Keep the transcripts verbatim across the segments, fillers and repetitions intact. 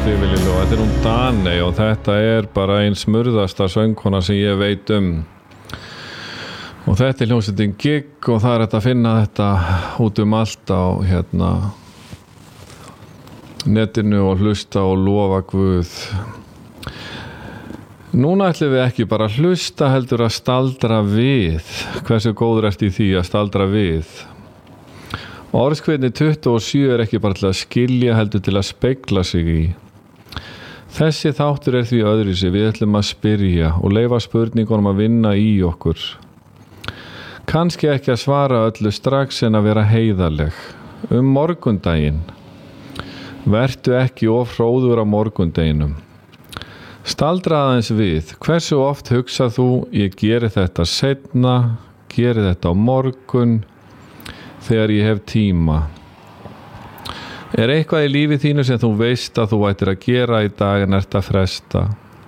yfirlilu og þetta er hún Daney og þetta er bara ein smurðasta söngkona sem ég veit um og þetta er hljómsveitin Gigg og það er hægt að finna þetta út um allt á hérna netinu og hlusta og lofa Guð. Núna ætlum við ekki bara að hlusta heldur að staldra við. Hversu góður ert í því að staldra við? Orðskviðni tuttugu og sjö er ekki bara til að skilja heldur til að spegla sig í. Þessi þáttur er því öðruvísi. Við ætlum að spyrja og leyfa spurningunum að vinna í okkur. Kannski ekki að svara öllu strax en að vera heiðarleg. Um morgundaginn. Vertu ekki of hróður á morgundeginum. Staldra aðeins við. Hversu oft hugsað þú, ég geri þetta seinna, geri þetta á morgun, þegar ég hef tíma. Er eitthvað í lífi þínu sem þú veist að þú ættir að gera í dag en ert að fresta?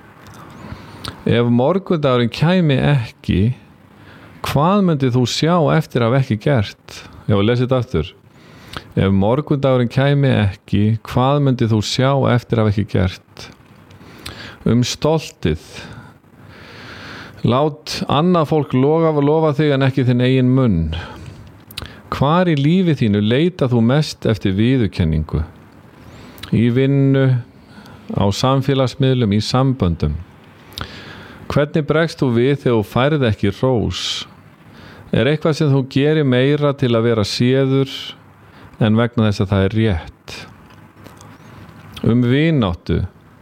Ef morgundagurinn kæmi ekki, hvað myndið þú sjá eftir að hafa ekki gert? Já, lesi þetta aftur. Ef morgundagurinn kæmi ekki, hvað myndið þú sjá eftir að hafa ekki gert? Um stoltið. Lát annað fólk lofa, lofa þig en ekki þinn eigin munn. Hvar í lífi þínu leita þú mest eftir viðurkenningu? Í vinnu, á samfélagsmiðlum, í samböndum. Hvernig bregst þú við þegar þú færð ekki hrós? Er eitthvað sem þú gerir meira til að vera séður en vegna þess að það er rétt? Um vináttu.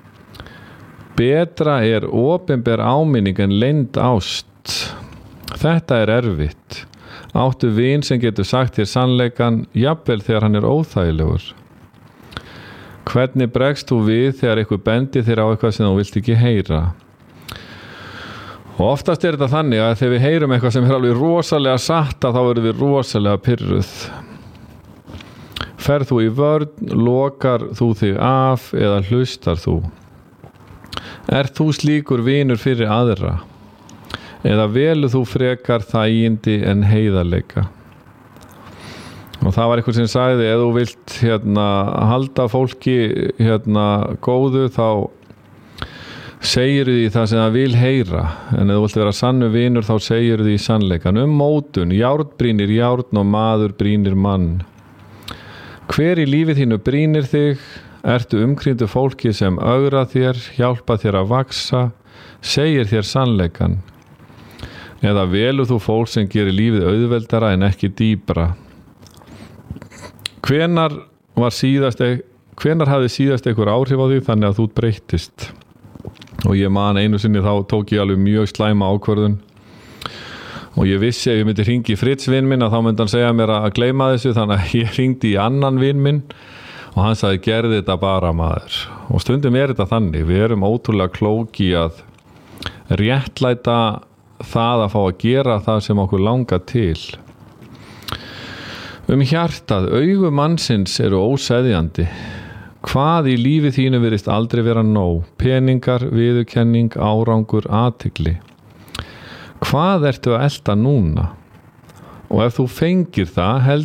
Betra er opinber áminning en leynd ást. Þetta er erfitt. Áttu vin sem getur sagt þér sannleikan, jafnvel þegar hann er óþægilegur. Hvernig bregst þú við þegar eitthvað bendir þér á eitthvað sem þú vilt ekki heyra? Og oftast er þetta þannig að þegar við heyrum eitthvað sem er alveg rosalega satt, þá verðum við rosalega pirruð. Ferð þú í vörn, lokar þú þig af eða hlustar þú? Er þú slíkur vinur fyrir aðra? Eða velur þú frekar þægindi en heiðarleika? Og það var eitthvað sem sagði, ef þú vilt hérna, halda fólki hérna, góðu, þá segir því það sem það vil heyra. En ef þú vilt vera sannu vinur, þá segir því sannleikan. Um mótun, járn brýnir járn og maður brýnir mann. Hver í lífi þínu brýnir þig? Ertu umkringdu fólki sem ögra þér, hjálpa þér að vaksa, segir þér sannleikan? Eða velur þú fólk sem gerir lífið auðveldara en ekki dýpra? Hvenar var síðast, hvenar hafði síðast einhver áhrif á því þannig að þú breyttist? Og ég man einu sinni þá tók ég alveg mjög slæma ákvörðun. Og ég vissi ef ég myndi hringi í Fritz vin minn að þá myndi hann segja mér að gleyma þessu, þannig að ég hringdi í annan vin minn og hann sagði gerði þetta bara maður. Og stundum er þetta þannig, við erum ótrúlega klóki að réttlæta það að fá að gera það sem okkur langar til. Um hjartað, augu mannsins eru óseðjandi. Hvað í lífi þínu virðist aldrei vera nóg? Peningar, viðurkenning, árangur, athygli. Hvað ertu að elta núna? Og ef þú fengir það, held